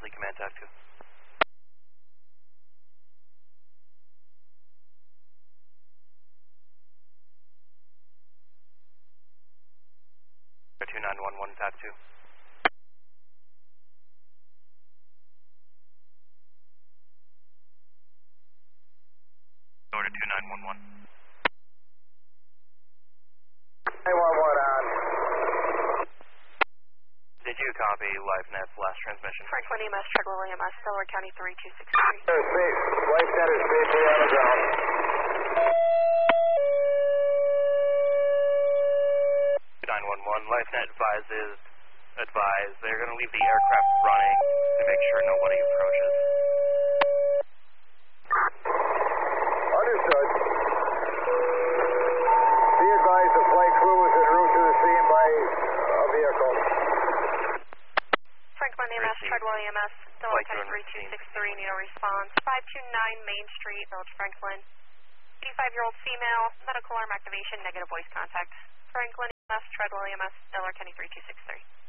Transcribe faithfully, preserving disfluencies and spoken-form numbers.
Bosley Command Tac two. two nine one one Tac two. Order two nine one one. nine one one on. Did you copy LifeNet's last transmission? Franklin E M S, Treadwell E M S, Delaware County three two six three. Life Center is safely on the ground. nine one one, LifeNet advises, advise they're going to leave the aircraft running to make sure nobody approaches. Understood. Be advised the flight crew is en route to the scene by a vehicle. Franklin E M S, Treadwell E M S, Delaware County three two six three, need a response. five two nine Main Street, Village Franklin. eighty-five-year-old female, medical arm activation, negative voice contact. Franklin E M S, Treadwell E M S, Delaware County three two six three.